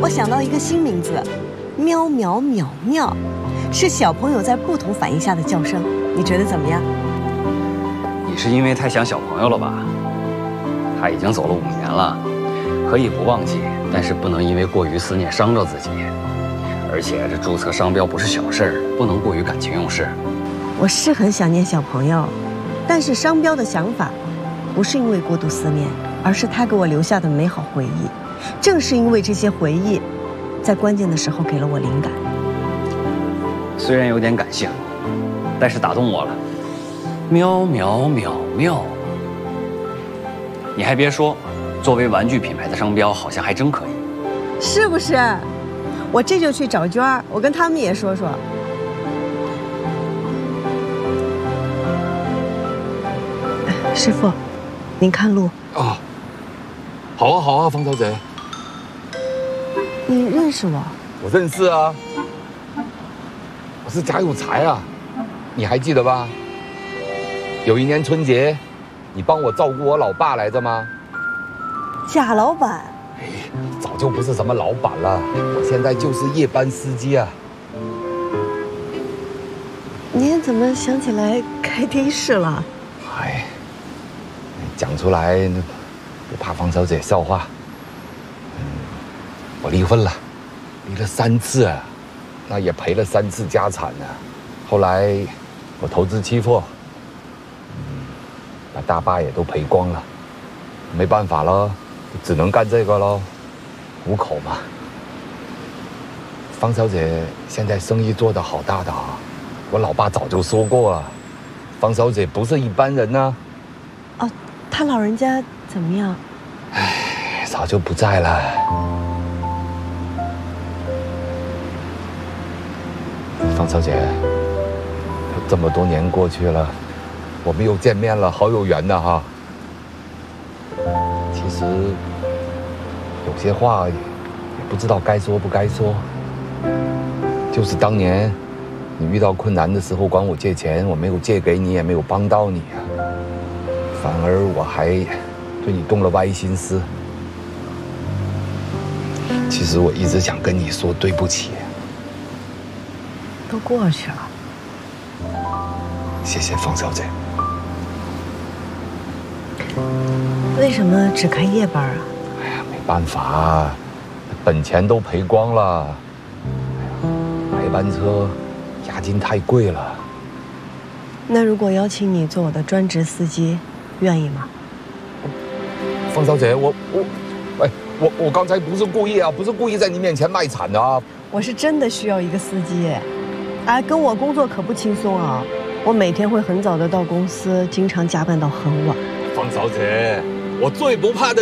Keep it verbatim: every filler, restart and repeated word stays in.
我想到一个新名字，喵喵喵喵，是小朋友在不同反应下的叫声，你觉得怎么样？ 你是因为太想小朋友了吧？他已经走了五年了，可以不忘记，但是不能因为过于思念伤着自己。而且这注册商标不是小事儿，不能过于感情用事。 我是很想念小朋友，但是商标的想法不是因为过度思念，而是他给我留下的美好回忆。正是因为这些回忆，在关键的时候给了我灵感。 虽然有点感性，但是打动我了。喵喵喵喵！你还别说，作为玩具品牌的商标，好像还真可以。 是不是？我这就去找娟儿，我跟他们也说说。师傅，您看路。 啊，好啊好啊，方小姐。 你认识我？ 我认识啊，我是贾有才啊，你还记得吧？有一年春节，你帮我照顾我老爸来着吗？ 贾老板。 哎，早就不是什么老板了，我现在就是夜班司机啊。 您怎么想起来开的士了？ 哎，讲出来不怕方小姐笑话。嗯，我离婚了，离了三次，那也赔了三次家产呢。后来我投资期货，嗯，把大巴也都赔光了，没办法了，只能干这个喽，糊口嘛。方小姐现在生意做得好大的啊，我老爸早就说过了，方小姐不是一般人呢。 哦，他老人家怎么样？ 唉，早就不在了。方小姐，这么多年过去了，我们又见面了，好有缘呐哈。其实有些话也不知道该说不该说。就是当年你遇到困难的时候管我借钱，我没有借给你，也没有帮到你啊，反而我还对你动了歪心思。其实我一直想跟你说对不起。 都过去了。 谢谢方小姐。 为什么只开夜班啊？ 哎呀，没办法，本钱都赔光了。哎呀，买班车押金太贵了。 那如果邀请你做我的专职司机，愿意吗？ 方小姐，我我，喂，我我刚才不是故意啊，不是故意在你面前卖惨的啊。 我是真的需要一个司机，哎，跟我工作可不轻松啊。我每天会很早的到公司，经常加班到很晚。 方小姐，我最不怕的